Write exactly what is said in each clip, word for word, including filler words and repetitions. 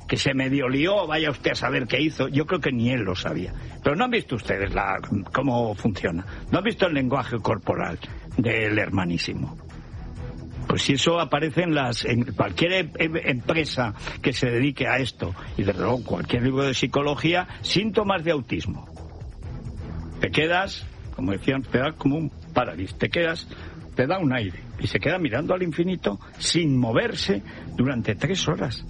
que se medio lió, vaya usted a saber qué hizo. Yo creo que ni él lo sabía. Pero no han visto ustedes la, cómo funciona. No han visto el lenguaje corporal del hermanísimo. Pues si eso aparece en, las, en cualquier em, empresa que se dedique a esto, y desde luego cualquier libro de psicología, síntomas de autismo. Te quedas, como decían, te da como un parálisis, te quedas, te da un aire, y se queda mirando al infinito sin moverse durante tres horas.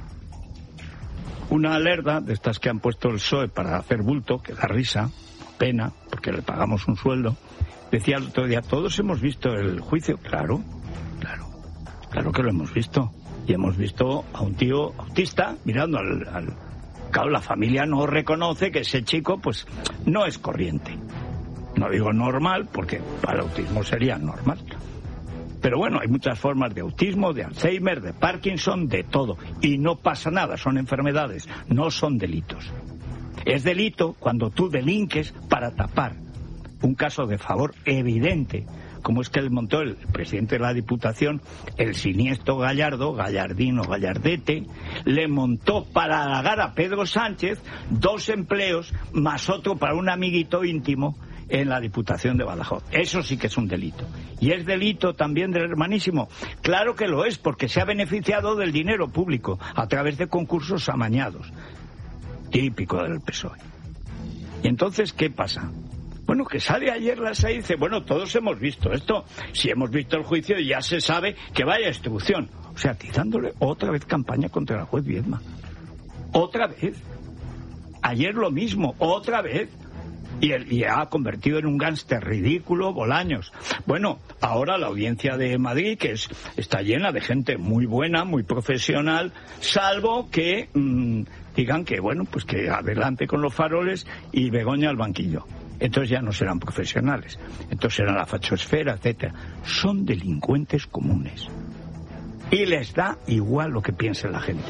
Una alerta de estas que han puesto el P S O E para hacer bulto, que da risa, pena, porque le pagamos un sueldo, decía el otro día, todos hemos visto el juicio. Claro, claro, claro que lo hemos visto. Y hemos visto a un tío autista mirando al... al... Claro, la familia no reconoce que ese chico, pues, no es corriente. No digo normal, porque para el autismo sería normal. Pero bueno, hay muchas formas de autismo, de Alzheimer, de Parkinson, de todo. Y no pasa nada, son enfermedades, no son delitos. Es delito cuando tú delinques para tapar un caso de favor evidente, como es que le montó el presidente de la Diputación, el siniestro Gallardo, Gallardino, Gallardete, le montó para halagar a Pedro Sánchez dos empleos más otro para un amiguito íntimo en la Diputación de Badajoz. Eso sí que es un delito. ¿Y es delito también del hermanísimo? Claro que lo es, porque se ha beneficiado del dinero público a través de concursos amañados. Típico del P S O E. ¿Y entonces qué pasa? Bueno, que sale ayer la S E I y dice, bueno, todos hemos visto esto. Si hemos visto el juicio ya se sabe que vaya instrucción. O sea, tirándole otra vez campaña contra la juez Viedma. Otra vez. Ayer lo mismo, otra vez. Y, el, y ha convertido en un gángster ridículo Bolaños. Bueno, ahora la audiencia de Madrid, que es, está llena de gente muy buena, muy profesional, salvo que mmm, digan que, bueno, pues que adelante con los faroles y Begoña al banquillo. Entonces ya no serán profesionales, entonces serán la fachosfera, etcétera. Son delincuentes comunes. Y les da igual lo que piense la gente.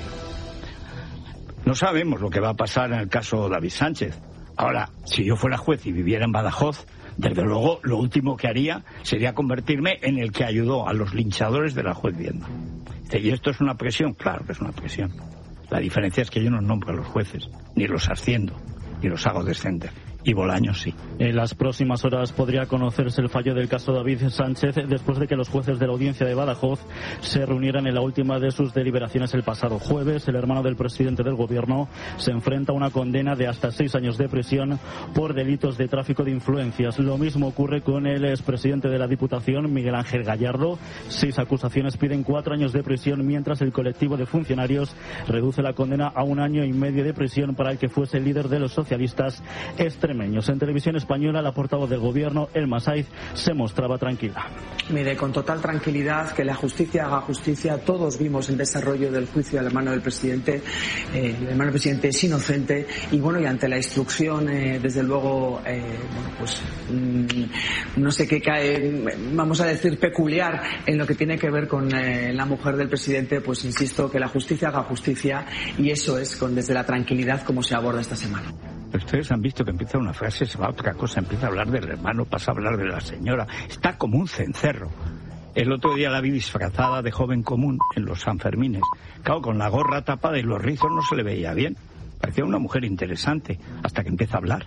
No sabemos lo que va a pasar en el caso David Sánchez. Ahora, si yo fuera juez y viviera en Badajoz, desde luego lo último que haría sería convertirme en el que ayudó a los linchadores de la juez Viedma. ¿Y esto es una presión? Claro que es una presión. La diferencia es que yo no nombro a los jueces, ni los asciendo, ni los hago descender. Y Bolaños sí. En las próximas horas podría conocerse el fallo del caso David Sánchez después de que los jueces de la audiencia de Badajoz se reunieran en la última de sus deliberaciones el pasado jueves. El hermano del presidente del gobierno se enfrenta a una condena de hasta seis años de prisión por delitos de tráfico de influencias. Lo mismo ocurre con el expresidente de la Diputación, Miguel Ángel Gallardo. Seis acusaciones piden cuatro años de prisión, mientras el colectivo de funcionarios reduce la condena a un año y medio de prisión para el que fuese el líder de los socialistas extremeños. En Televisión Española, la portavoz del gobierno, Elma Saiz, se mostraba tranquila. Mire, con total tranquilidad, que la justicia haga justicia. Todos vimos el desarrollo del juicio del hermano del presidente. Eh, el hermano del presidente es inocente y bueno, y ante la instrucción, eh, desde luego, eh, bueno, pues mmm, no sé qué cae, vamos a decir, peculiar en lo que tiene que ver con eh, la mujer del presidente, pues insisto, que la justicia haga justicia, y eso es con desde la tranquilidad como se aborda esta semana. Ustedes han visto que empieza una frase, se va a otra cosa, empieza a hablar del hermano, pasa a hablar de la señora. Está como un cencerro. El otro día la vi disfrazada de joven común en los Sanfermines. Claro, con la gorra tapada y los rizos no se le veía bien. Parecía una mujer interesante, hasta que empieza a hablar.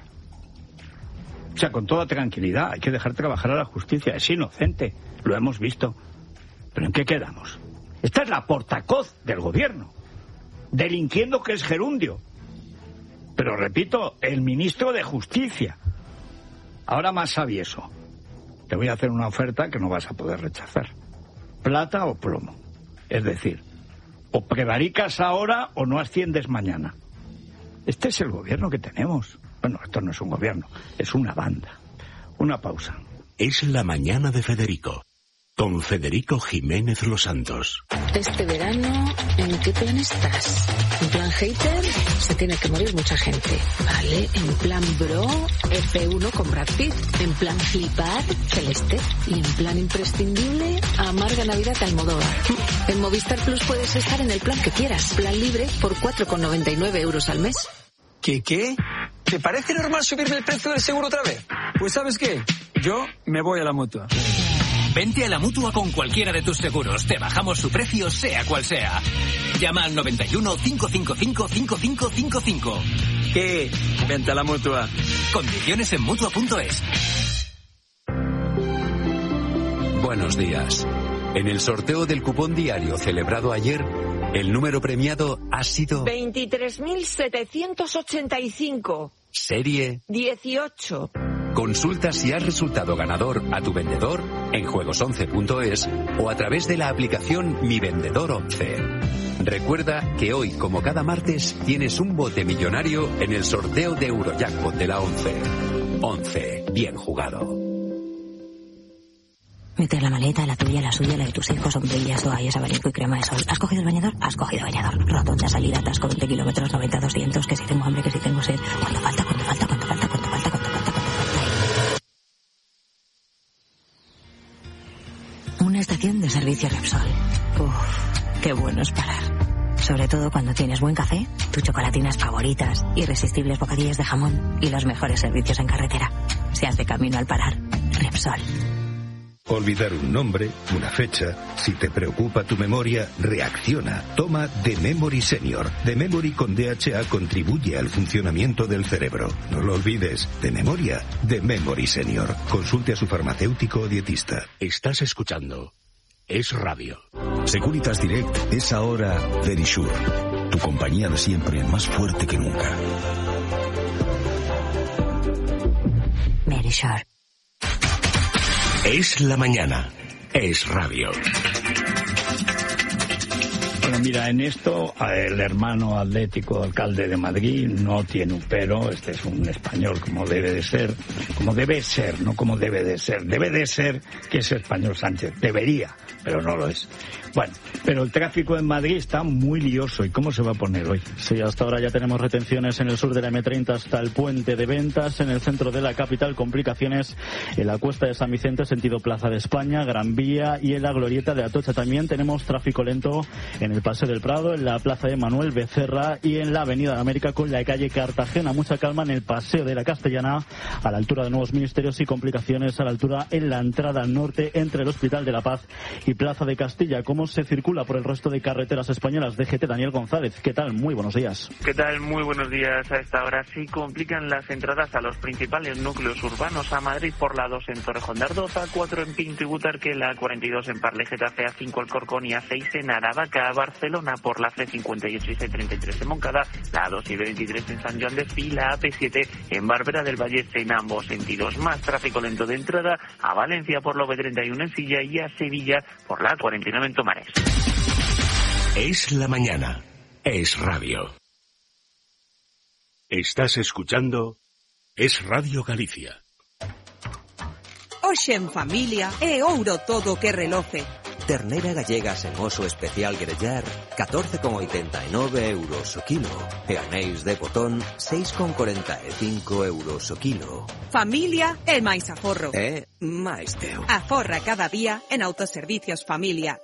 O sea, con toda tranquilidad, hay que dejar trabajar a la justicia. Es inocente, lo hemos visto. ¿Pero en qué quedamos? Esta es la portacoz del gobierno, delinquiendo que es gerundio. Pero repito, el ministro de Justicia. Ahora más sabieso. Te voy a hacer una oferta que no vas a poder rechazar. Plata o plomo. Es decir, o prevaricas ahora o no asciendes mañana. Este es el gobierno que tenemos. Bueno, esto no es un gobierno, es una banda. Una pausa. Es la mañana de Federico, con Federico Jiménez Los Santos. Este verano, ¿en qué plan estás? ¿En plan hater? Se tiene que morir mucha gente, ¿vale? En plan bro, F uno con Brad Pitt. En plan flipar, Celeste. Y en plan imprescindible, amarga Navidad de Almodóvar. En Movistar Plus puedes estar en el plan que quieras. Plan libre por cuatro con noventa y nueve euros al mes. ¿Qué qué? ¿Te parece normal subirme el precio del seguro otra vez? Pues ¿sabes qué? Yo me voy a la Mutua. Vente a la Mutua con cualquiera de tus seguros. Te bajamos su precio, sea cual sea. Llama al noventa y uno, cinco cinco cinco, cinco cinco cinco cinco. ¿Qué? Vente a la Mutua. Condiciones en Mutua punto es. Buenos días. En el sorteo del cupón diario celebrado ayer, el número premiado ha sido... veintitrés mil setecientos ochenta y cinco. Serie... dieciocho. Consulta si has resultado ganador a tu vendedor en juegos once punto es o a través de la aplicación Mi Vendedor once. Recuerda que hoy, como cada martes, tienes un bote millonario en el sorteo de Eurojackpot de la once. once. Bien jugado. Mete la maleta, la tuya, la suya, la de tus hijos, sombrillas, toallas, abanico y crema de sol. ¿Has cogido el bañador? Has cogido bañador. Rotonda, salida, atasco, veinte kilómetros, noventa, doscientos, que si tengo hambre, que si tengo sed. ¿Cuánto falta? ¿Cuánto falta? ¿Cuánto falta? ¿Cuánto falta? ¿Cuánto falta? ¿Cuánto falta? Una estación de servicio Repsol. Uf, qué bueno es parar. Sobre todo cuando tienes buen café, tus chocolatinas favoritas, irresistibles bocadillos de jamón y los mejores servicios en carretera. Se hace camino al parar. Repsol. Olvidar un nombre, una fecha. Si te preocupa tu memoria, reacciona. Toma The Memory Senior. The Memory con D H A contribuye al funcionamiento del cerebro. No lo olvides. De memoria, The Memory Senior. Consulte a su farmacéutico o dietista. Estás escuchando Es Radio. Securitas Direct es ahora Verisure. Tu compañía de siempre, más fuerte que nunca. Verisure. Es la mañana. Es Radio. Bueno, mira, en esto el hermano atlético alcalde de Madrid no tiene un pero. Este es un español como debe de ser. Como debe ser, no como debe de ser. Debe de ser que es español Sánchez. Debería, pero no lo es. Bueno, pero el tráfico en Madrid está muy lioso. ¿Y cómo se va a poner hoy? Sí, hasta ahora ya tenemos retenciones en el sur de la eme treinta hasta el puente de Ventas, en el centro de la capital, complicaciones en la Cuesta de San Vicente, sentido Plaza de España, Gran Vía, y en la glorieta de Atocha. También tenemos tráfico lento en el Paseo del Prado, en la Plaza de Manuel Becerra y en la Avenida de América con la calle Cartagena. Mucha calma en el Paseo de la Castellana, a la altura de Nuevos Ministerios, y complicaciones a la altura en la entrada norte entre el Hospital de la Paz y Plaza de Castilla. ¿Cómo se circula por el resto de carreteras españolas? D G T, Daniel González. ¿Qué tal? Muy buenos días. ¿Qué tal? Muy buenos días. A esta hora sí complican las entradas a los principales núcleos urbanos. A Madrid por la dos en Torrejón de Ardoz, A cuatro en Pinto y Butarque, la cuarenta y dos en Parle Getafe, A cinco Alcorcón y A seis en Aravaca. A Barcelona por la C cincuenta y ocho y C treinta y tres en Moncada, la dos y B veintitrés en San Joan de Espí, la A P siete en Barberá del Vallès en ambos sentidos. Más tráfico lento de entrada a Valencia por la B treinta y uno en Silla y a Sevilla por la cuarenta y nueve en Tomares. Es la mañana. Es Radio. Estás escuchando Es Radio Galicia. Hoxe en familia é ouro todo que reloce. Ternera gallega sen oso especial grellar, catorce con oitenta e nove euros o kilo. E anéis de botón, seis con cuarenta e cinco euros o kilo. Familia é máis aforro. É máis teu. Aforra cada día en Autoservicios Familia.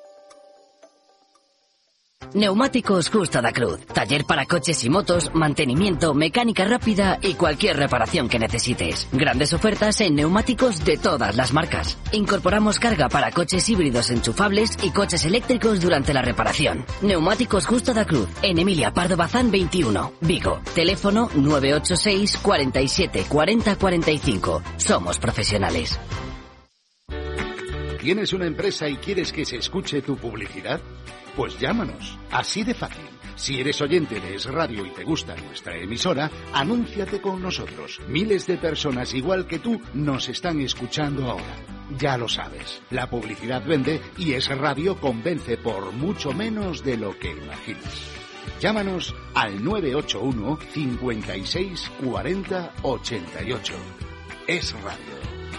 Neumáticos Justo da Cruz. Taller para coches y motos, mantenimiento, mecánica rápida y cualquier reparación que necesites. Grandes ofertas en neumáticos de todas las marcas. Incorporamos carga para coches híbridos enchufables y coches eléctricos durante la reparación. Neumáticos Justo da Cruz. En Emilia Pardo Bazán veintiuno, Vigo. Teléfono nueve ocho seis, cuarenta y siete, cuarenta, cuarenta y cinco. Somos profesionales. ¿Tienes una empresa y quieres que se escuche tu publicidad? Pues llámanos, así de fácil. Si eres oyente de Es Radio y te gusta nuestra emisora, anúnciate con nosotros. Miles de personas igual que tú nos están escuchando ahora. Ya lo sabes, la publicidad vende y Es Radio convence por mucho menos de lo que imaginas. Llámanos al nueve ocho uno, cincuenta y seis, cuarenta, ochenta y ocho. Es Radio.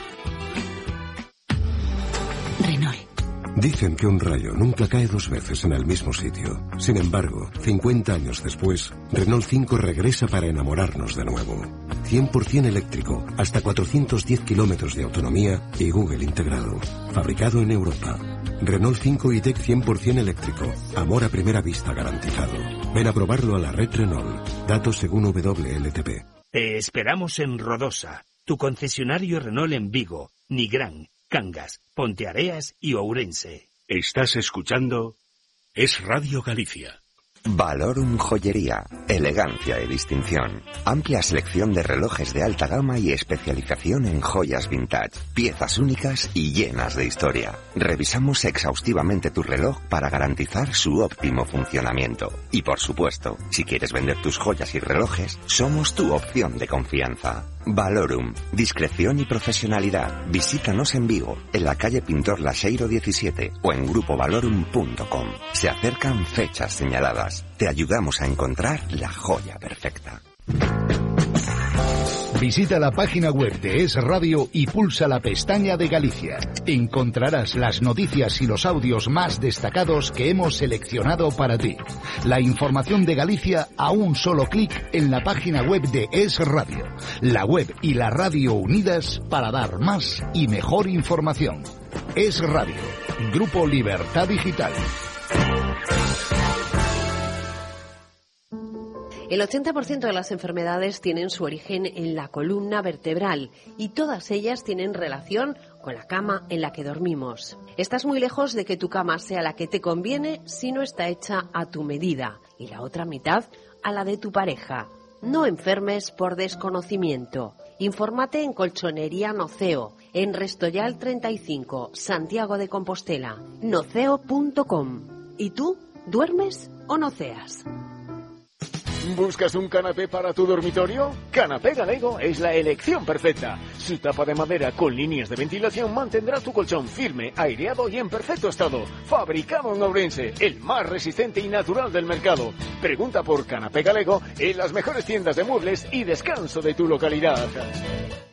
Renault. Dicen que un rayo nunca cae dos veces en el mismo sitio. Sin embargo, cincuenta años después, Renault cinco regresa para enamorarnos de nuevo. cien por ciento eléctrico, hasta cuatrocientos diez kilómetros de autonomía y Google integrado. Fabricado en Europa. Renault cinco e-Tech cien por ciento eléctrico. Amor a primera vista garantizado. Ven a probarlo a la red Renault. Datos según W L T P. Te esperamos en Rodosa, tu concesionario Renault en Vigo, Nigrán, Cangas, Ponteareas y Ourense. Estás escuchando Es Radio Galicia. Valorum Joyería, elegancia y distinción. Amplia selección de relojes de alta gama y especialización en joyas vintage, piezas únicas y llenas de historia. Revisamos exhaustivamente tu reloj para garantizar su óptimo funcionamiento. Y por supuesto, si quieres vender tus joyas y relojes, somos tu opción de confianza. Valorum, discreción y profesionalidad. Visítanos en Vigo, en la calle Pintor Laseiro diecisiete o en grupo valorum punto com. Se acercan fechas señaladas. Te ayudamos a encontrar la joya perfecta. Visita la página web de Es Radio y pulsa la pestaña de Galicia. Encontrarás las noticias y los audios más destacados que hemos seleccionado para ti. La información de Galicia a un solo clic en la página web de Es Radio. La web y la radio unidas para dar más y mejor información. Es Radio, Grupo Libertad Digital. El ochenta por ciento de las enfermedades tienen su origen en la columna vertebral y todas ellas tienen relación con la cama en la que dormimos. Estás muy lejos de que tu cama sea la que te conviene si no está hecha a tu medida y la otra mitad a la de tu pareja. No enfermes por desconocimiento. Infórmate en Colchonería Noceo, en Restoyal treinta y cinco, Santiago de Compostela, noceo punto com. ¿Y tú? ¿Duermes o noceas? ¿Buscas un canapé para tu dormitorio? Canapé Galego es la elección perfecta. Su tapa de madera con líneas de ventilación mantendrá tu colchón firme, aireado y en perfecto estado. Fabricado en Ourense, el más resistente y natural del mercado. Pregunta por Canapé Galego en las mejores tiendas de muebles y descanso de tu localidad.